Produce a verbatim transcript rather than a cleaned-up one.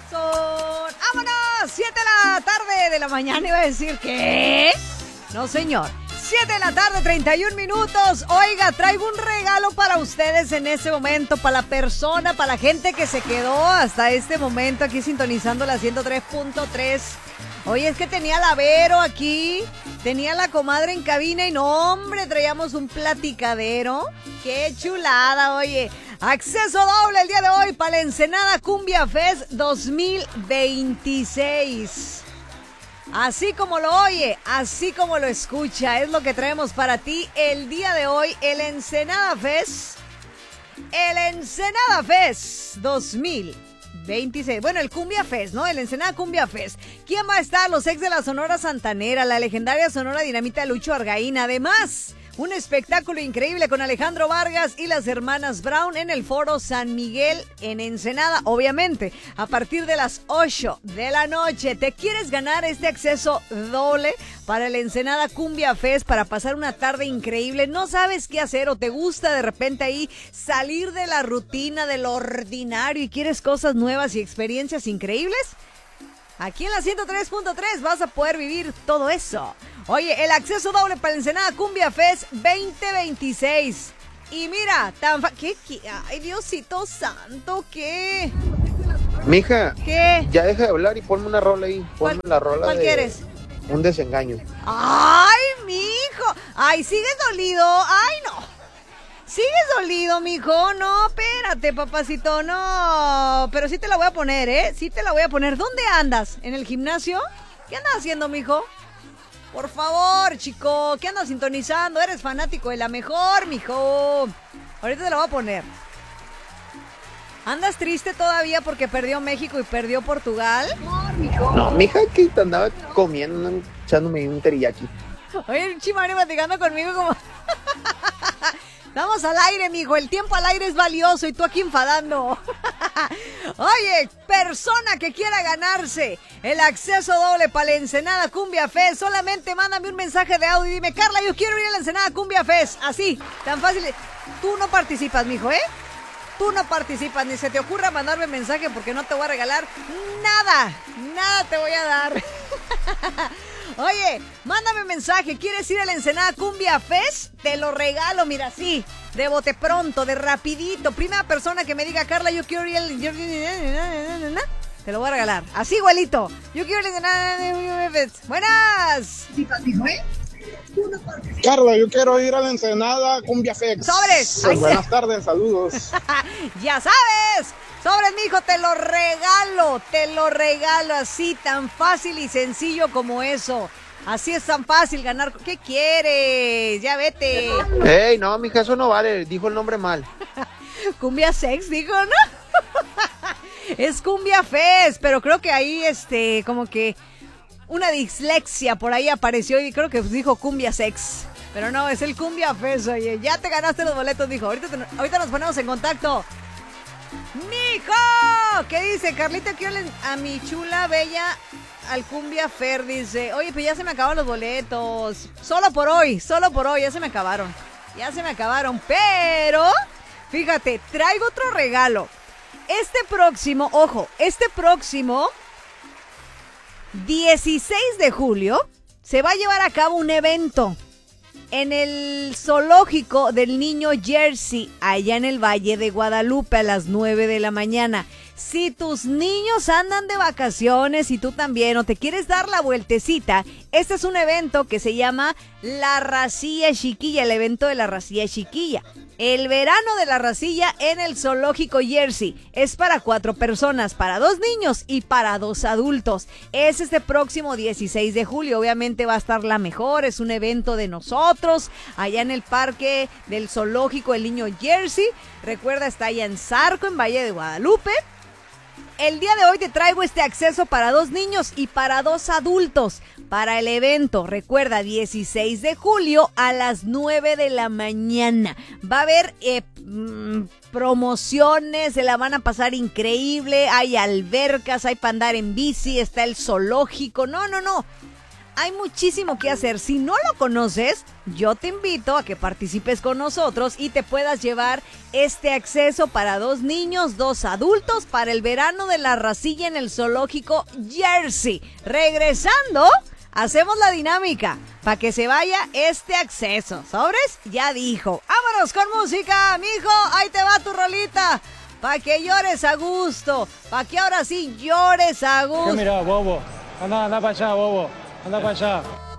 Son, ¡vámonos! siete de la tarde de la mañana, iba a decir, ¿qué? No, señor. siete de la tarde, treinta y un minutos. Oiga, traigo un regalo para ustedes en este momento, para la persona, para la gente que se quedó hasta este momento aquí sintonizando la ciento tres punto tres. Oye, es que tenía la Vero aquí, tenía la comadre en cabina y no, hombre, traíamos un platicadero. ¡Qué chulada, oye! Acceso doble el día de hoy para la Ensenada Cumbia Fest dos mil veintiséis. Así como lo oye, así como lo escucha, es lo que traemos para ti el día de hoy, el Ensenada Fest. El Ensenada Fest dos mil veintiséis. Bueno, el Cumbia Fest, ¿no? El Ensenada Cumbia Fest. ¿Quién va a estar? Los ex de la Sonora Santanera, la legendaria Sonora Dinamita Lucho Argaín. Además, un espectáculo increíble con Alejandro Vargas y las hermanas Brown en el Foro San Miguel en Ensenada, obviamente, a partir de las ocho de la noche. ¿Te quieres ganar este acceso doble para el Ensenada Cumbia Fest para pasar una tarde increíble? ¿No sabes qué hacer o te gusta de repente ahí salir de la rutina, de lo ordinario y quieres cosas nuevas y experiencias increíbles? Aquí en la ciento tres punto tres vas a poder vivir todo eso. Oye, el acceso doble para el Ensenada Cumbia Fest veinte veintiséis. Y mira, tan fa- ¿Qué, qué? Ay, Diosito santo, ¿qué? Mija, ¿Qué? ya deja de hablar y ponme una rola ahí. Ponme ¿Cuál- la rola ¿Cuál de quieres? Un desengaño. ¡Ay, mijo! ¡Ay, sigues dolido! ¡Ay, no! ¿Sigues dolido, mijo? No, espérate, papacito, no. Pero sí te la voy a poner, ¿eh? Sí te la voy a poner. ¿Dónde andas? ¿En el gimnasio? ¿Qué andas haciendo, mijo? Por favor, chico, ¿qué andas sintonizando? Eres fanático de la mejor, mijo. Ahorita te la voy a poner. ¿Andas triste todavía porque perdió México y perdió Portugal? No, mija, que te andaba comiendo, echándome un teriyaki. Oye, el Chimari platicando conmigo como... Estamos al aire, mijo. El tiempo al aire es valioso y tú aquí enfadando. Oye, persona que quiera ganarse el acceso doble para la Ensenada Cumbia Fest, solamente mándame un mensaje de audio y dime, Carla, yo quiero ir a la Ensenada Cumbia Fest. Así, tan fácil. Tú no participas, mijo, ¿eh? Tú no participas, ni se te ocurra mandarme mensaje porque no te voy a regalar nada. Nada te voy a dar. Oye, mándame mensaje, ¿quieres ir a la Ensenada Cumbia Fest? Te lo regalo, mira, sí, de bote pronto, de rapidito. Primera persona que me diga, Carla, yo quiero ir al... Te lo voy a regalar, así igualito. Yo quiero ir a la Ensenada Cumbia Fest. Buenas. Carla, yo quiero ir a la Ensenada Cumbia Fest. ¡Sobres! Pues buenas tardes, saludos. Ya sabes. Sobres, mijo, te lo regalo, te lo regalo así, tan fácil y sencillo como eso. Así es tan fácil ganar. ¿Qué quieres? Ya vete. Ey, no, mija, eso no vale, dijo el nombre mal. Cumbia Sex, dijo, ¿no? Es Cumbia Fest, pero creo que ahí, este, como que una dislexia por ahí apareció y creo que dijo Cumbia Sex. Pero no, es el Cumbia Fest, oye. Ya te ganaste los boletos, dijo. Ahorita, te, ahorita nos ponemos en contacto. ¡Mijo! ¿Qué dice? Carlita, quiero a mi chula bella al Cumbia Fer, dice. Oye, pues ya se me acabaron los boletos. Solo por hoy, solo por hoy, ya se me acabaron. Ya se me acabaron, pero fíjate, traigo otro regalo. Este próximo, ojo, este próximo dieciséis de julio se va a llevar a cabo un evento en el zoológico del Niño Jersey, allá en el Valle de Guadalupe, a las nueve de la mañana. Si tus niños andan de vacaciones y tú también, o te quieres dar la vueltecita, este es un evento que se llama La Racilla Chiquilla, el evento de la Racilla Chiquilla. El verano de la racilla en el zoológico Jersey es para cuatro personas, para dos niños y para dos adultos. Es este próximo dieciséis de julio, obviamente va a estar la mejor, es un evento de nosotros, allá en el parque del zoológico El Niño Jersey. Recuerda, está allá en Zarco, en Valle de Guadalupe. El día de hoy te traigo este acceso para dos niños y para dos adultos para el evento. Recuerda, dieciséis de julio a las nueve de la mañana. Va a haber eh, mmm, promociones, se la van a pasar increíble. Hay albercas, hay para andar en bici, está el zoológico. No, no, no. hay muchísimo que hacer. Si no lo conoces, yo te invito a que participes con nosotros y te puedas llevar este acceso para dos niños, dos adultos para el verano de la racilla en el zoológico Jersey. Regresando, hacemos la dinámica para que se vaya este acceso. ¿Sobres? Ya dijo. Vámonos con música, mijo. Ahí te va tu rolita. Pa' que llores a gusto, pa' que ahora sí llores a gusto. ¿Qué mira, bobo? Anda, anda para allá, bobo. Anda para allá.